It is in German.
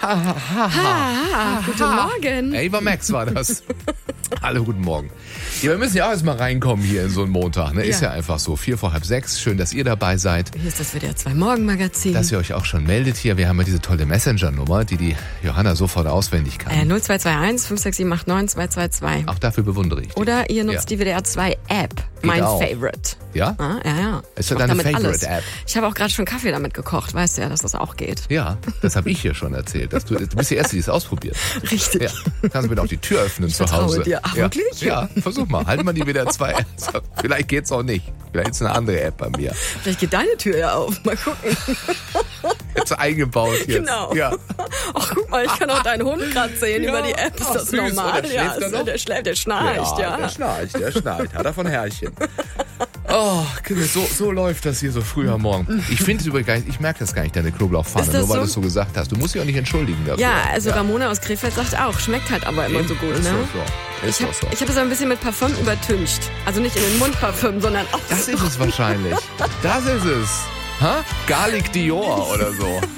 Guten Morgen. Ava Max war das. Hallo, guten Morgen. Ja, wir müssen ja auch erstmal reinkommen hier in so einen Montag. Ne? Ist ja einfach so. 5:45. Schön, dass ihr dabei seid. Hier ist das WDR 2 Morgenmagazin. Dass ihr euch auch schon meldet hier. Wir haben ja diese tolle Messenger-Nummer, die Johanna sofort auswendig kann. 0221 56789 222. Auch dafür bewundere ich dich. Oder ihr nutzt die WDR 2 App. Mein auch. Favorite. Ja? Ja. Ist ja Ich mach deine damit alles. Favorite-App. Ich habe auch gerade schon Kaffee damit gekocht. Weißt du ja, dass das auch geht. Ja, das habe ich hier schon erzählt. Du bist die Erste, die es ausprobiert. Richtig. Ja. Kannst du mir auch die Tür öffnen zu vertraue Hause. dir. Ach, ja. wirklich? Ja, versuch mal. Halt mal die WDR 2. Vielleicht geht's auch nicht. Vielleicht ist eine andere App bei mir. Vielleicht geht deine Tür ja auf. Mal gucken. Jetzt eingebaut jetzt. Genau. Ja. Ach, guck mal, ich kann auch deinen Hund gerade sehen über die App. Ist das süß. normal? Oh, der schläft da noch? Der schläft, der schnarcht, ja. Der schnarcht. Hat er von Herrchen. Oh, so läuft das hier so früh am Morgen. Ich finde es übrigens gar nicht, ich merke das gar nicht, deine Knoblauchpfanne, Ist das nur weil so? du es so gesagt hast. Du musst dich auch nicht entschuldigen dafür. Ja, also Ramona aus Krefeld sagt auch, schmeckt halt aber immer so gut, ist ne? doch so. Ist doch so. Ich habe es ein bisschen mit Parfüm übertüncht. Also nicht in den Mund Parfüm, sondern auch Das ist es wahrscheinlich. Das ist es. Ha? Garlic Dior oder so.